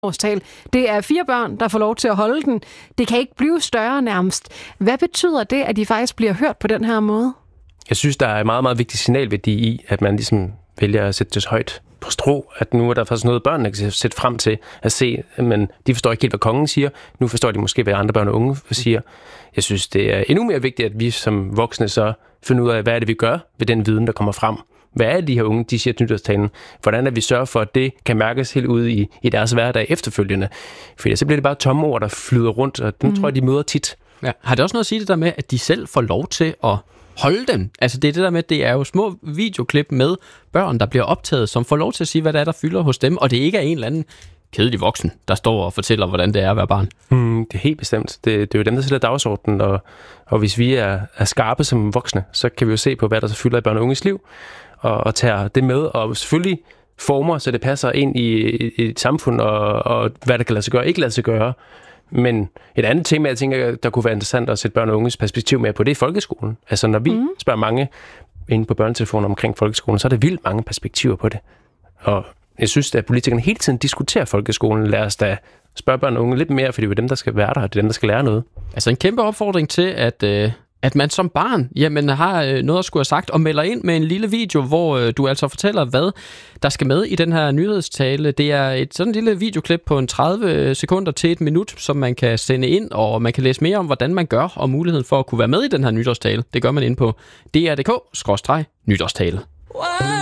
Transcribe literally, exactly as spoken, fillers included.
årstal. Det er fire børn, der får lov til at holde den. Det kan ikke blive større nærmest. Hvad betyder det, at de faktisk bliver hørt på den her måde? Jeg synes, der er meget, meget vigtig signalværdi i, at man ligesom vælger at sætte det højt på strå, at nu er der faktisk noget, børnene kan sætte frem til at se, men de forstår ikke helt, hvad kongen siger. Nu forstår de måske, hvad andre børn og unge siger. Jeg synes, det er endnu mere vigtigt, at vi som voksne så finder ud af, hvad er det, vi gør ved den viden, der kommer frem. Hvad er det, de her unge, de siger til nytårstalen? Hvordan er vi sørger for, at det kan mærkes helt ude i, i deres hverdag efterfølgende? For så bliver det bare tomme ord, der flyder rundt, og dem mm. tror jeg, de møder tit. Ja. Har det også noget at sige det der med, at de selv får lov til at holde dem? Altså det er det der med, at det er jo små videoklip med børn, der bliver optaget, som får lov til at sige, hvad der er, der fylder hos dem, og det ikke er en eller anden kedelig voksen, der står og fortæller, hvordan det er at være barn. Mm, det er helt bestemt. Det, det er jo dem, der sætter dagsordenen, og, og hvis vi er, er skarpe som voksne, så kan vi jo se på, hvad der så fylder i børn og unges liv, og, og tager det med, og selvfølgelig former, så det passer ind i, i, i et samfund, og, og hvad der kan lade sig gøre, ikke lade sig gøre. Men et andet tema, jeg tænker, der kunne være interessant at sætte børn og unges perspektiv med på, det er folkeskolen. Altså når vi mm. spørger mange inde på børnetelefoner omkring folkeskolen, så er der vildt mange perspektiver på det. Og jeg synes, at politikerne hele tiden diskuterer folkeskolen. Lad os da spørge børn og unge lidt mere, for det er jo dem, der skal være der, og det er dem, der skal lære noget. Altså en kæmpe opfordring til, at, øh, at man som barn jamen, har øh, noget at skulle have sagt, og melder ind med en lille video, hvor øh, du altså fortæller, hvad der skal med i den her nyhedstale. Det er et sådan lille videoklip på en tredive sekunder til et minut, som man kan sende ind, og man kan læse mere om, hvordan man gør, og muligheden for at kunne være med i den her nytårstale. Det gør man inde på d r punktum d k skråstreg nytårstale.